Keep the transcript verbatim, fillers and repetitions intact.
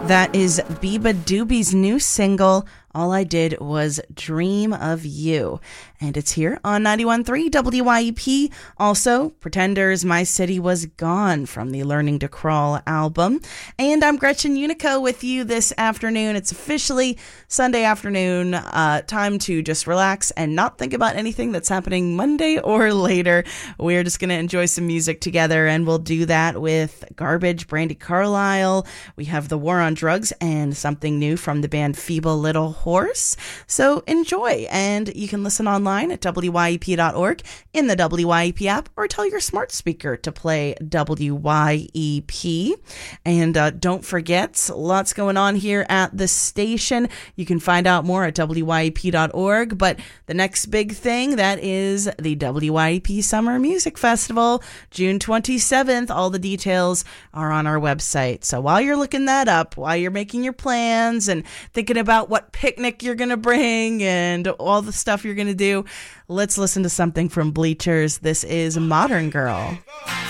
That is Biba Doobie's new single, All I Did Was Dream of You. And it's here on ninety-one point three W Y E P. Also, Pretenders, My City Was Gone from the Learning to Crawl album. And I'm Gretchen Unico with you this afternoon. It's officially Sunday afternoon. Uh, time to just relax and not think about anything that's happening Monday or later. We're just going to enjoy some music together, and we'll do that with Garbage, Brandi Carlile. We have The War on Drugs and something new from the band Feeble Little Horse. So enjoy, and you can listen online at W Y E P dot org, in the W Y E P app, or tell your smart speaker to play W Y E P. And uh, don't forget, lots going on here at the station. You can find out more at W Y E P dot org. But the next big thing, that is the W Y E P Summer Music Festival, June twenty-seventh. All the details are on our website. So while you're looking that up, while you're making your plans and thinking about what picnic you're going to bring and all the stuff you're going to do, let's listen to something from Bleachers. This is Modern Girl.